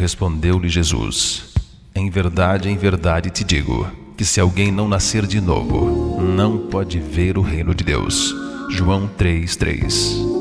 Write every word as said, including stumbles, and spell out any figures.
respondeu-lhe Jesus: Em verdade, em verdade te digo, que se alguém não nascer de novo, não pode ver o reino de Deus. João três, três.